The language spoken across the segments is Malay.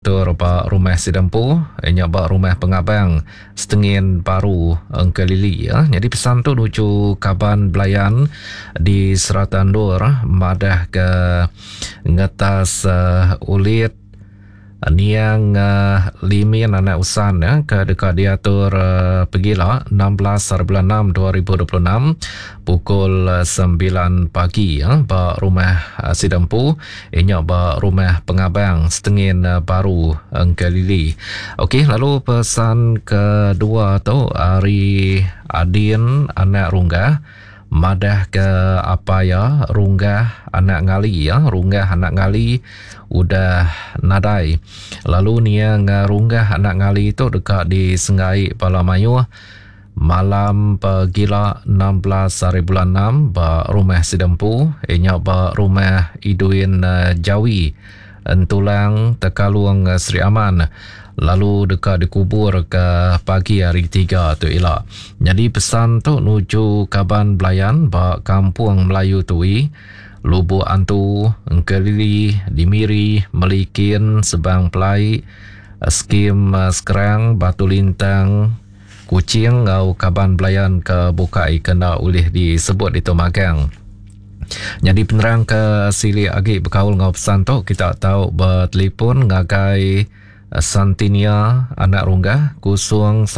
diatur Pak Rumah Sidampu, Pak Rumah Pengabang Setengin Baru Kelili ya. Jadi pesan tu nuju Kaban Belayan di Seratan Dur madah ke ngetas ulit niang limin anak usan ya ke dekat diatur pergilah 16/6/2026 pukul 9 pagi ya Pak Rumah Sidampu Pak Rumah Pengabang Setengin Baru Kelili. Okey, lalu pesan kedua tu Ari Adin anak Runggah madah ke apa ya runggah anak ngali ya runggah anak ngali udah nadai. Lalu niang runggah anak ngali itu dekat di Sengai Palamayu malam pegila 16/6 Pak Rumah Sidampu Pak Rumah Iduin Jawi Entulang Tekaluang Sri Aman. Lalu dekat dikubur ke pagi hari 3 tu elak. Jadi pesan tu nuju Kaban Belayan Bak Kampung Melayu Tui Lubuk Antu Kelili Dimiri Melikin Sebang Pelai Skim Sekerang Batu Lintang Kucing ngau Kaban Belayan ke Bukai kena ulih disebut di Tomagang. Jadi penerang ke sili agi berkaul ngau pesan tu kita tahu bertelefon ngagai Santinia anak Runggah 018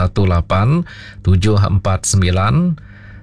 749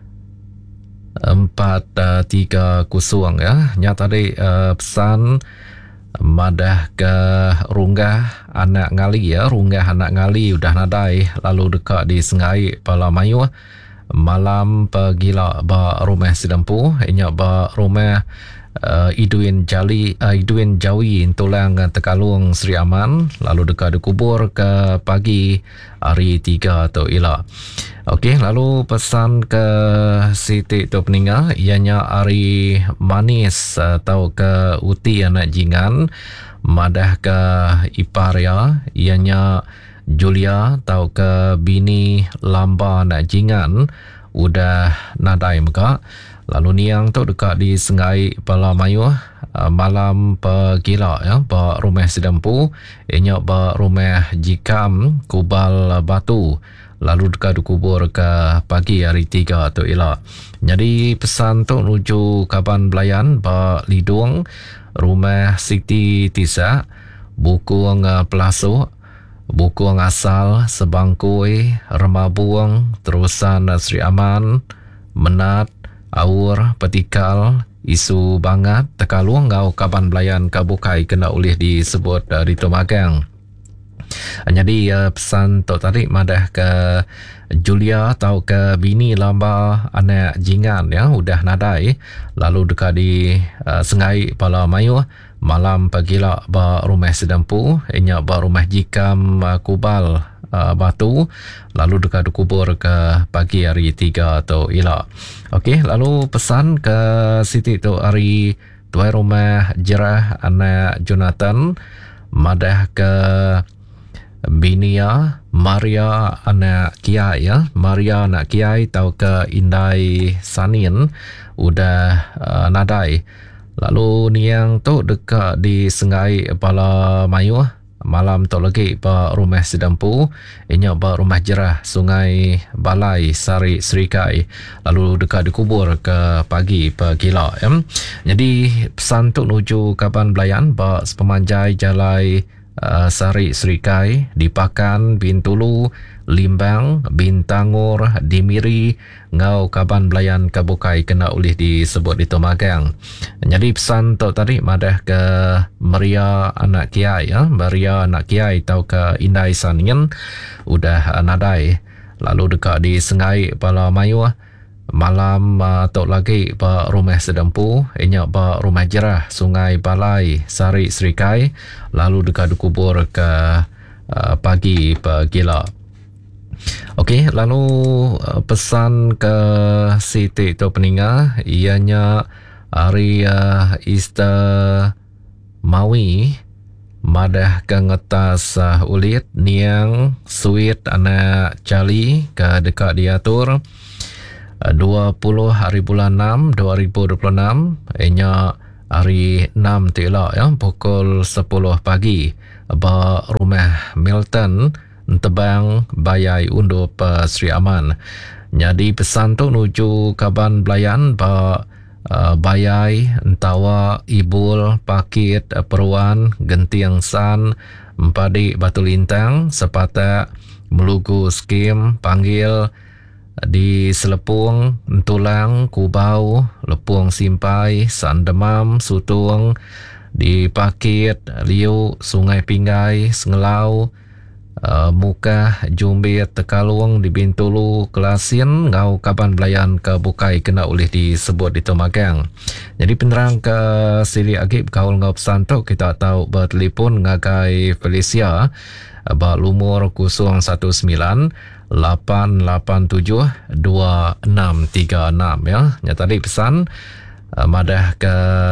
430 ya. Nyata tadi pesan madah ke Runggah anak ngali ya. Runggah anak ngali udah nadai lalu dekat di Sengai Palamayu malam pegila Pak Rumah Sidampu Pak Rumah Iduin Jawi Tulang Tekaluang Sri Aman lalu dekat dikubur ke pagi hari 3 atau ila. Okey, lalu pesan ke Siti tu peninggal ianya Ari Manis atau ke Uti anak Jingan madah ke ipar ya ianya Julia atau ke bini Lamba anak Jingan udah nadai muka. Lalu niang tu dekat di Sengai Palamayu malam pegila ya Pak Rumah Sidampu Pak Rumah Jikam Kubal Batu lalu dekat dikubur ke pagi hari 3 tu elak. Jadi pesan tu nuju Kaban Belayan Pak Lidung Rumah Siti Tisa Bukung Pelasuk Bukung Asal Sebangkui Remabuang Terusan Sri Aman Menat Aur, Petikal, Isu Bangat, Tekaluang ngau Kaban Belayan Kabukai kena ulih disebut di Tomagang. Jadi pesan tu tadi madah ke Julia atau ke bini Lamba anak Jingan ya udah nadai lalu dekat di Sengai Palamayu malam pegila Pak Rumah Sidampu Pak Rumah Jikam Kubal Batu lalu dekat dikubur ke pagi hari 3 atau ila. Okey, lalu pesan ke Siti tu hari tuai rumah Jerah anak Jonathan madah ke Binia Maria anak Kiai ya Maria anak Kiai tau ke Indai Sanin udah nadai. Lalu niang tu dekat di Sengai Palamayu malam tu lagi Pak Rumah Sidampu Pak Rumah Jerah Sungai Balai Sari Serikai lalu dekat dikubur ke pagi pegila ya. Jadi pesan tu nuju Kaban Belayan Pak Pemanjai Jalai Sari Serikai Dipakan Bintulu Limbang Bintangur Dimiri ngau Kaban Belayan Kabukai kena ulih disebut di Tomagang. Jadi pesan tu tadi madah ke Maria anak Kiai ya Maria anak Kiai tau ke Indai Sanin udah nadai lalu dekat di Sengai Palamayu malam tu lagi Pak Rumah Sidampu Pak Rumah Jerah Sungai Balai Sari Serikai lalu dekat dikubur ke pagi pegila. Okey, lalu pesan ke Siti tu peninggal ianya Ari Ista Mawi madah ke ngetas ulit niang suit anak Cali ke dekat diatur 20 hari bulan 6 2026 hari 6 tu elok ya pukul 10 pagi ba rumah Milton tebang bayai undup Sri Aman. Jadi pesan tu nuju Kaban Belayan ba bayai entawa ibul pakit peruan gentiang san empadi Batu Lintang sepatah melugu skim panggil di Selepung, Tulang, Kubau, Lepung Simpai, Sandemam, Sutung, di Pakit, Liu, Sungai Pinggai, Sengelau, Muka, Jumbit, Tekalung, di Bintulu, Kelasin, Ngau Kaban Belayan ke Bukai kena oleh disebut di Tomagang. Jadi penerang ke Sili Agib kaul ngau pesan tu kita tahu bertelefon ngagai Felicia ba lumur 019 887 2636 ya. Nya tadi pesan madah ke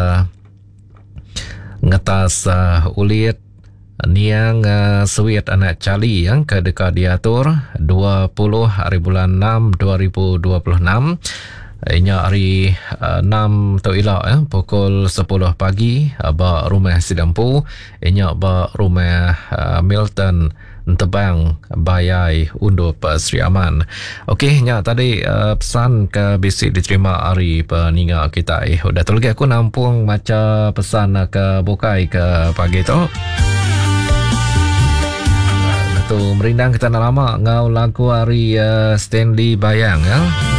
ngetas ulit niang sweet anak cali yang ke dekat diatur 20 hari bulan 6 2026. Inya hari 6 tu ilak pukul 10 pagi ba rumah Sidampu, inya ba rumah Milton tebang bayai undup Sri Aman. Okey, nya tadi pesan ke bisik diterima hari peninga kita. Udah tu lagi aku nampung macam pesan ke Bukai ke pagi tu. Tu merindang kita nak lama ngau lagu hari Stanley Bayang ya.